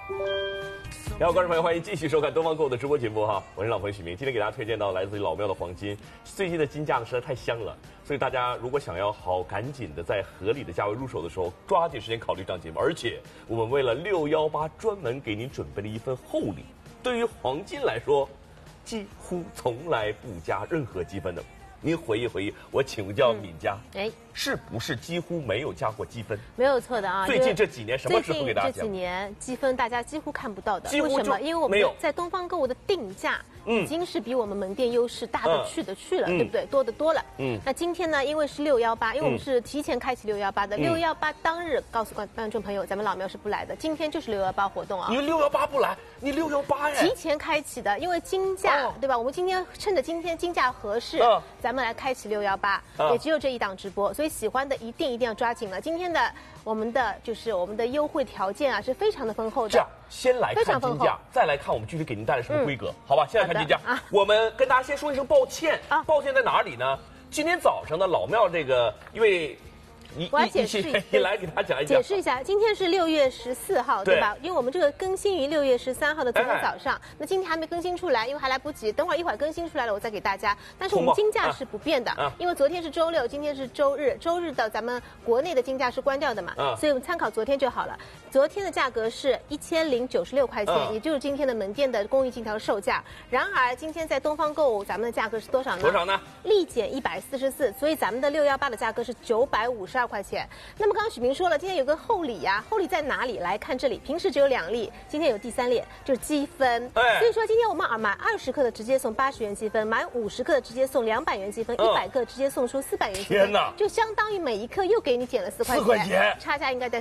你好，观众朋友，欢迎继续收看东方购物的直播节目哈，我是老朋友许明。今天给大家推荐到来自于老庙的黄金，最近的金价实在太香了，所以大家如果想要赶紧的在合理的价位入手的时候，抓紧时间考虑这档节目。而且我们为了618专门给您准备了一份厚礼，对于黄金来说，几乎从来不加任何积分的。您回忆回忆，我请教敏佳，是不是几乎没有加过积分？ 没有错的啊。 最近这几年什么时候给大家讲？ 这几年积分大家几乎看不到的， 几乎为什么？因为我们在东方购物的定价已经是比我们门店优势大的去了，对不对？多的多了。那今天呢，因为是618，因为我们是提前开启618的，618当日告诉观众朋友，咱们老庙是不来的，今天就是618活动啊。 你618不来，你618呀？ 提前开启的，因为金价对吧？我们今天趁着今天金价合适，咱们来开启618，也只有这一档直播，所以喜欢的一定要抓紧了。今天的我们的优惠条件啊是非常的丰厚的。 这样，先来看金价，再来看我们具体给您带来什么规格，好吧？先来看金价。我们跟大家先说一声抱歉抱歉在哪里呢？今天早上的老庙这个，因为我要解释你来给他讲一讲。 解释一下，今天是6月14号，对吧？因为我们这个更新于6月13号的昨天早上，那今天还没更新出来，因为还来不及，等会儿一会儿更新出来了，我再给大家。但是我们金价是不变的，因为昨天是周六，今天是周日，周日的咱们国内的金价是关掉的嘛，所以我们参考昨天就好了。昨天的价格是1096块钱，也就是今天的门店的公益金条售价。然而今天在东方购物，咱们的价格是多少呢？ 多少呢？ 立减144，所以咱们的618的价格是952块钱。那么刚刚许明说了，今天有个厚礼呀，厚礼在哪里？来看这里，平时只有2例，今天有第3列，就是积分。所以说今天我们买20克的直接送80元积分，买50克的直接送200元积分，100克直接送出400元积分。 天哪！ 就相当于每一克又给你减了4块钱，差价应该在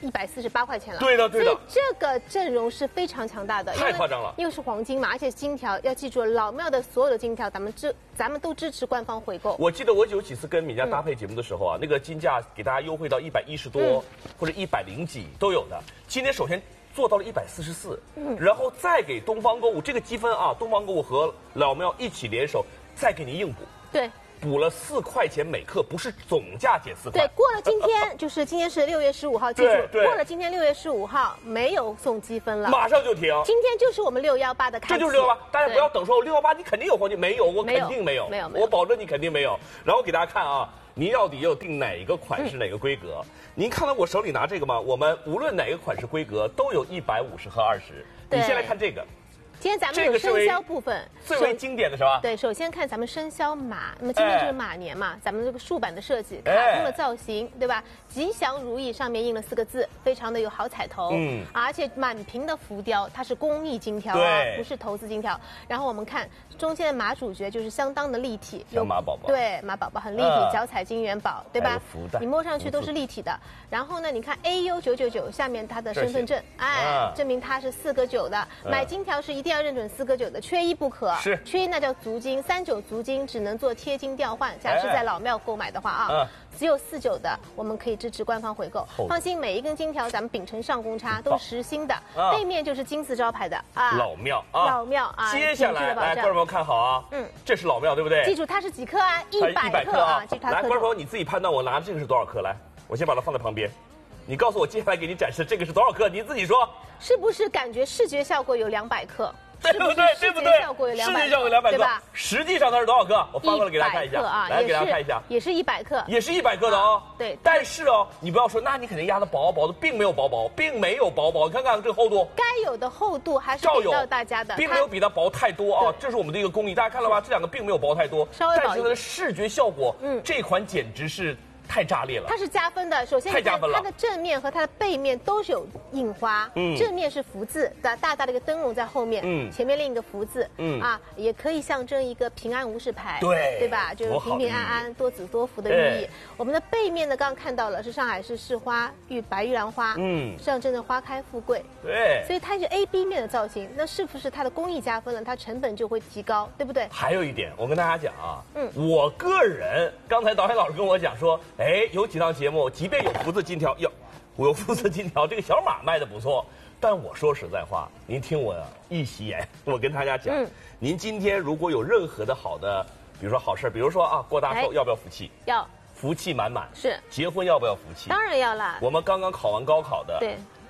148块钱了。 对的。 所以这个阵容是非常强大的， 太夸张了。 因为是黄金嘛，而且金条要记住，老庙的所有的金条，咱们都支持官方回购。 我记得我有几次跟敏佳搭配节目的时候啊，那个金价给大家优惠到110多，或者100几都有的。今天首先做到了144，然后再给东方购物这个积分啊，东方购物和老庙一起联手，再给您硬补。 对。 补了4块钱每克，不是总价减4块。 对，过了今天就是今天是6月15号，记住，过了今天6月15号没有送积分了， 马上就停。 今天就是我们618的开启， 这就是618，大家不要等说618你肯定有黄金，没有，我肯定没有，我保证你肯定没有。然后给大家看啊，您到底要定哪一个款式哪个规格？您看到我手里拿这个吗？我们无论哪个款式规格都有150和20。你先来看这个。 今天咱们有生肖部分， 最为经典的是吧？ 对，首先看咱们生肖马，那么今天就是马年嘛，咱们这个竖版的设计，卡通的造型，对吧？吉祥如意上面印了4个字，非常的有好彩头，而且满屏的浮雕，它是公益金条啊，不是投资金条。然后我们看中间的马主角就是相当的立体， 有马宝宝， 对，马宝宝很立体，脚踩金元宝，对吧？你摸上去都是立体的。然后呢，你看 AU999下面它的身份证，证明它是4个9的，买金条是一定要认准4个9的，缺一不可。 是， 缺一那叫足金，39足金只能做贴金调换。假设在老庙购买的话啊，只有49的，我们可以支持官方回购。放心，每一根金条咱们秉承上公差，都是实心的，背面就是金字招牌的啊。 老庙啊， 老庙啊。 接下来，来，观众朋友看好啊，这是老庙对不对？ 记住它是几克啊？100克啊！ 来，观众朋友你自己判断，我拿的这个是多少克？来，我先把它放在旁边。你告诉我，接下来给你展示这个是多少克？你自己说， 是不是感觉视觉效果有200克？ 对不对？对不对？视觉效果有200克， 对吧？ 实际上它是多少克？我翻过来给大家看一下啊， 来给大家看一下， 也是100克， 也是100克的哦。 对， 但是哦，你不要说，那你肯定压的薄薄的，并没有薄薄，并没有薄薄。你看看这个厚度， 该有的厚度还是给到大家的， 并没有比它薄太多啊。这是我们的一个工艺，大家看了吧？这2个并没有薄太多， 稍微薄一点。 但是它的视觉效果，这款简直是太炸裂了， 它是加分的。首先，它的正面和它的背面都是有印花，正面是福字，大大的一个灯笼在后面，前面另一个福字，也可以象征一个平安无事牌，对吧？就是平平安安、多子多福的寓意。我们的背面呢，刚刚看到了是上海市市花白玉兰花，象征着花开富贵， 对。 所以它是 A、B 面的造型，那是不是它的工艺加分了？它成本就会提高，对不对？ 还有一点，我跟大家讲啊，我个人刚才导演老师跟我讲说。有几档节目，即便有福字金条，有福字金条，这个小马卖的不错。但我说实在话，您听我一席言，我跟大家讲，您今天如果有任何的好的，比如说好事，比如说啊过大寿，要不要福气？ 要， 福气满满。 是。 结婚要不要福气？ 当然要啦。 我们刚刚考完高考的， 对。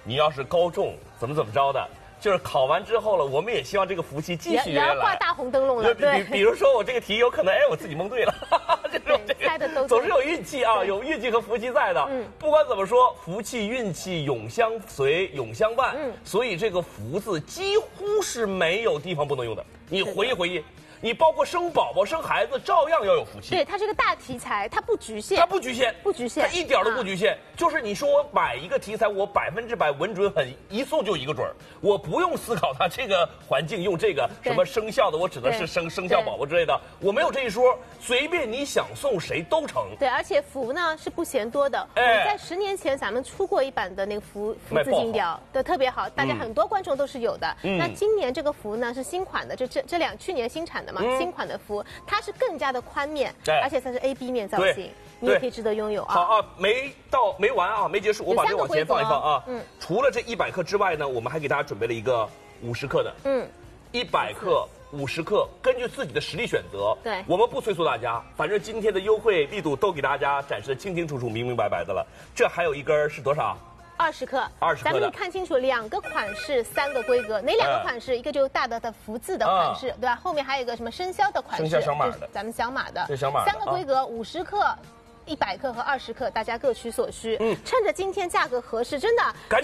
你要是高中怎么着的。就是考完之后了，我们也希望这个福气继续也要挂大红灯笼了。对， 比如说我这个题有可能，我自己蒙对了，这种猜的都总是有运气啊，有运气和福气在的。不管怎么说，福气运气永相随，永相伴。所以这个福字几乎是没有地方不能用的。你回忆回忆。你包括生宝宝、生孩子，照样要有福气。 对，它是个大题材，它不局限。 它不局限， 不局限， 它一点都不局限。就是你说我买一个题材，我100%稳准狠，一送就一个准，我不用思考它这个环境用这个什么生肖的，我指的是生肖宝宝之类的，我没有这一说，随便你想送谁都成。 对，而且福呢是不嫌多的。你在10年前咱们出过一版的那个福字金雕，对，特别好，大家很多观众都是有的。那今年这个福呢是新款的，去年新产的。新款的福，它是更加的宽面，而且它是 AB 面造型，你也可以值得拥有啊。 好啊，没完啊，没结束，我把这往前放一放啊。除了这100克之外呢，我们还给大家准备了一个50克的。100克、50克，根据自己的实力选择。 对， 我们不催促大家，反正今天的优惠力度都给大家展示的清清楚楚、明明白白的了。这还有一根是多少 ？20克 ，20克， 咱们看清楚2个款式，3个规格，哪2个款式？一个就是大的福字的款式，对吧？后面还有一个什么生肖的款式， 生肖小码的， 咱们小码的， 对小码 3个规格，50克。100克和20克，大家各取所需。趁着今天价格合适，真的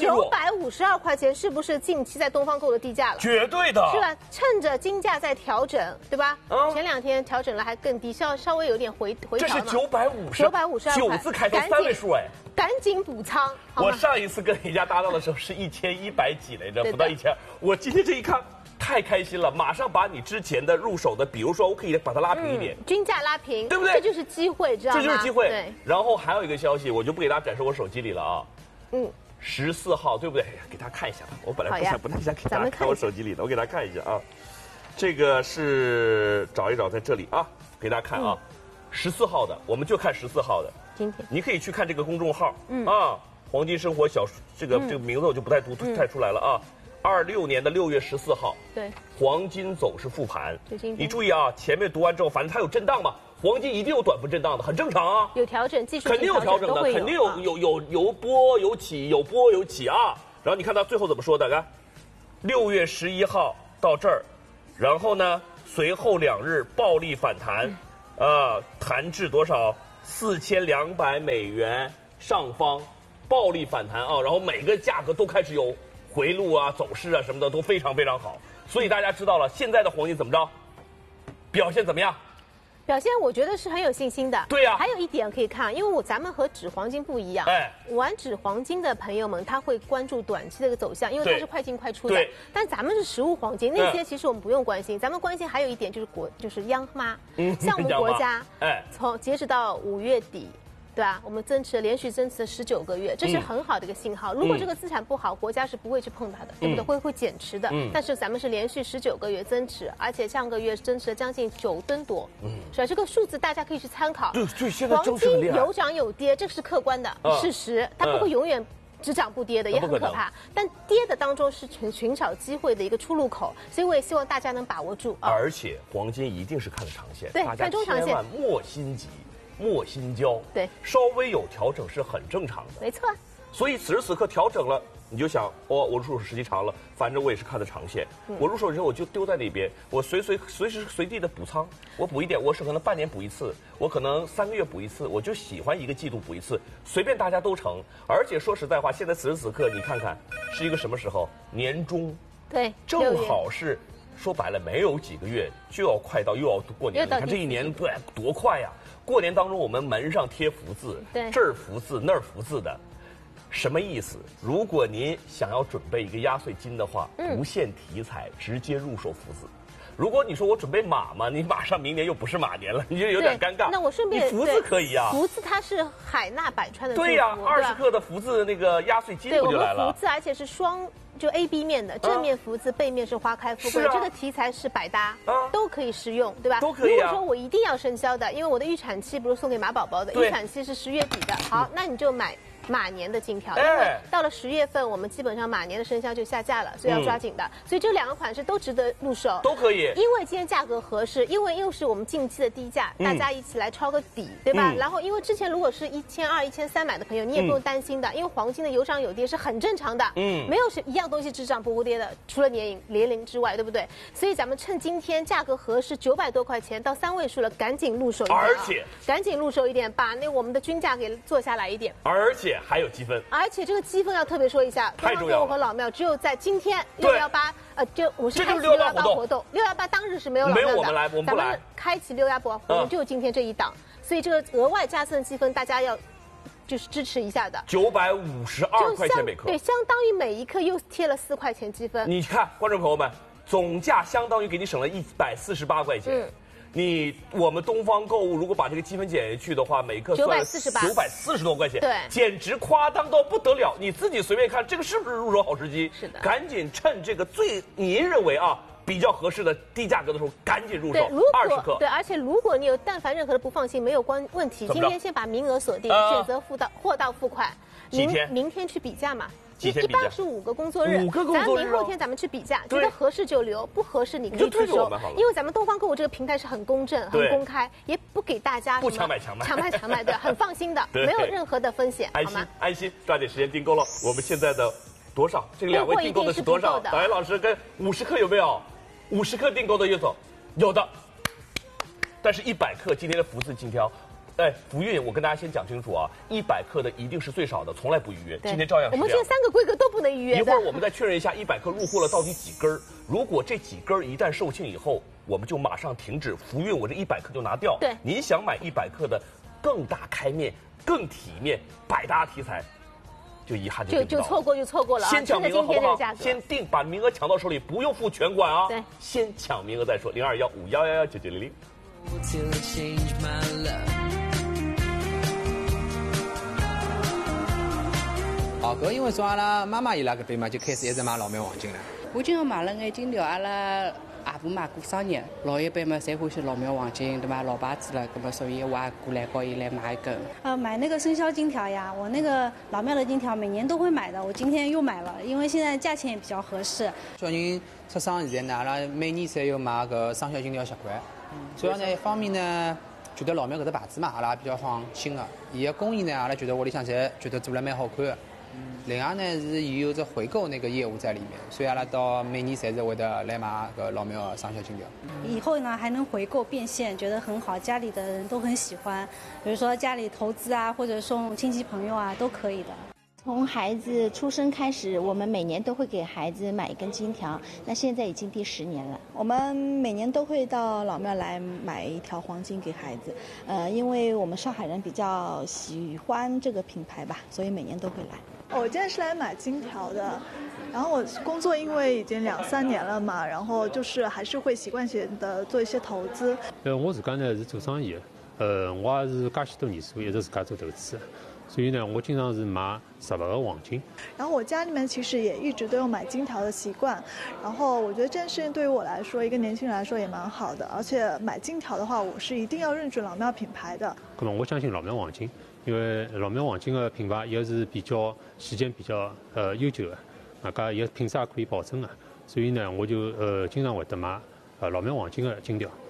952块钱，是不是近期在东方购的低价了？ 绝对的， 是吧？趁着金价在调整，对吧？前2天调整了还更低，稍微有点回调嘛。 这是952块，9字开头3位数哎， 赶紧补仓。 我上一次跟人家搭档的时候是1100几来着，不到1000。我今天这一看。太开心了，马上把你之前的入手的，比如说我可以把它拉平一点， 均价拉平， 对不对？ 这就是机会，知道吗？ 这就是机会。 对。 然后还有一个消息，我就不给大家展示我手机里了啊。14号，对不对？给大家看一下吧。我本来不太想给大家看我手机里的，我给大家看一下啊。这个是找一找在这里啊，给大家看啊。14号的，我们就看14号的。 今天你可以去看这个公众号，黄金生活这个名字我就不太出来了啊。26年的6月14号， 对， 黄金走势复盘。你注意啊，前面读完之后，反正它有震荡嘛，黄金一定有短幅震荡的，很正常啊。 有调整，技术肯定有调整的，肯定有波有起，有波有起啊。然后你看它最后怎么说的？看，6月11号到这儿，然后呢，随后2日暴力反弹，弹至多少？4200美元上方，暴力反弹啊。然后每个价格都开始有回路啊、走势啊什么的都非常非常好，所以大家知道了现在的黄金怎么着，表现怎么样？ 表现我觉得是很有信心的。 对呀， 还有一点可以看，因为咱们和纸黄金不一样。玩纸黄金的朋友们他会关注短期的一个走向，因为它是快进快出的。但咱们是实物黄金，那些其实我们不用关心，咱们关心还有一点就是央妈，像我们国家，从截止到5月底。对吧？我们连续增持了19个月，这是很好的一个信号。如果这个资产不好，国家是不会去碰它的，对不对？会减持的。但是咱们是连续19个月增持，而且上个月增持了将近9吨多。是吧？这个数字大家可以去参考。 对，现在黄金有涨有跌，这是客观的事实，它不会永远只涨不跌的，也很可怕。但跌的当中是寻找机会的一个出入口，所以我也希望大家能把握住。 而且黄金一定是看长线， 对，看中长线， 千万莫心急。莫心焦， 对， 稍微有调整是很正常的， 没错。 所以此时此刻调整了，你就想，我入手时机长了，反正我也是看的长线。我入手之后我就丢在那边，我随时随地的补仓，我补一点，我是可能半年补一次，我可能3个月补一次，我就喜欢1个季度补一次，随便大家都成。而且说实在话，现在此时此刻你看看是一个什么时候？年中， 对， 正好是。说白了，没有几个月就要快到又要过年了，你看这一年对多快呀！过年当中我们门上贴福字，这儿福字那儿福字的，什么意思？如果您想要准备一个压岁金的话，不限题材，直接入手福字。如果你说我准备马嘛，你马上明年又不是马年了，你就有点尴尬。 那我顺便， 你福字可以啊， 福字它是海纳百川的。 对呀，20克的福字那个压岁金不就来了？ 对，我们福字而且是就 AB 面的，正面福字，背面是花开富贵，这个题材是百搭，都可以适用，对吧？ 都可以。 如果说我一定要生肖的，因为我的预产期不是送给马宝宝的，预产期是10月底的，好，那你就买马年的金条，因为到了10月份，我们基本上马年的生肖就下架了，所以要抓紧的。所以这2个款式都值得入手， 都可以。 因为今天价格合适，因为又是我们近期的低价，大家一起来抄个底，对吧？然后因为之前如果是1200、1300买的朋友，你也不用担心的，因为黄金的有涨有跌是很正常的，没有一样东西只涨不跌的，除了年龄之外，对不对？所以咱们趁今天价格合适，900多块钱到3位数了，赶紧入手一点， 而且赶紧入手一点，把我们的均价给做下来一点， 而且还有积分， 而且这个积分要特别说一下， 太重要了。 和老庙只有在今天618，就我是开启618活动，618当日是没有老庙的， 没有我们来，我们不来， 开启618活动就今天这一档，所以这个额外加赠积分大家要就是支持一下的 ，952块钱每克， 对，相当于每一克又贴了4块钱积分。 你看，观众朋友们，总价相当于给你省了148块钱。我们东方购物如果把这个积分减下去的话，每克算940多块钱， 对， 简直夸张到不得了。你自己随便看，这个是不是入手好时机？ 是的， 赶紧趁这个您认为比较合适的低价格的时候，赶紧入手，20克。 对，而且如果你有但凡任何的不放心，没有问题，今天先把名额锁定，选择货到付款，明天去比价嘛。一般是5个工作日，咱明后天咱们去比价，觉得合适就留，不合适你可以退收。因为咱们东方购物这个平台是很公正、很公开，也不给大家不强买， 对，很放心的，没有任何的风险，好吗？ 安心，抓紧时间订购了。我们现在的多少？这个2位订购的是多少？导演老师跟50克有没有？50克订购的有的，但是100克今天的福字金条。福运我跟大家先讲清楚，100克的一定是最少的，从来不预约。今天照样是这样。 我们这3个规格都不能预约。 一会儿我们再确认一下100克入货了到底几根儿。如果这几根儿一旦售罄以后，我们就马上停止福运，我这100克就拿掉。 对， 您想买100克的更大开面、更体面、百搭题材，就遗憾就错过了。 先抢名额好不好？先定，把名额抢到手里，不用付全款啊。 对， 先抢名额再说。021511199900。 搿因为从阿拉妈妈伊拉搿边嘛，就开始一直买老庙黄金了。 我今后买了眼金条，阿拉阿婆嘛过生日，老一辈嘛侪欢喜老庙黄金，对吧？老牌子了，搿么所以我也过来帮伊来买一根。 买那个生肖金条呀，我那个老庙的金条每年都会买的，我今天又买了，因为现在价钱也比较合适。 小人出生现在呢，阿拉每年侪要买搿生肖金条习惯。主要呢一方面呢，觉得老庙搿只牌子嘛，阿拉比较放心的。伊个工艺呢，阿拉觉得屋里向侪觉得做了蛮好看的。另外呢是有着回购那个业务在里面，所以阿拉到每年侪是会得来买个老庙的生肖金条。 以后呢还能回购变现，觉得很好，家里的人都很喜欢。比如说家里投资啊，或者送亲戚朋友啊，都可以的。 从孩子出生开始，我们每年都会给孩子买一根金条，那现在已经第10年了。 我们每年都会到老庙来买一条黄金给孩子，因为我们上海人比较喜欢这个品牌吧，所以每年都会来。 我今天是来买金条的，然后我工作因为已经2、3年了嘛，然后就是还是会习惯性的做一些投资。 我自家呢是做生意的，我也是介许多年数一直自家做投资。所以呢，我经常是买实物的黄金。 然后我家里面其实也一直都有买金条的习惯，然后我觉得这件事情对于我来说，一个年轻人来说也蛮好的。而且买金条的话，我是一定要认准老庙品牌的。 那么我相信老庙黄金，因为老庙黄金的品牌也是比较时间比较悠久的，大家也品质也可以保证的。所以呢，我就经常会得买老庙黄金的金条。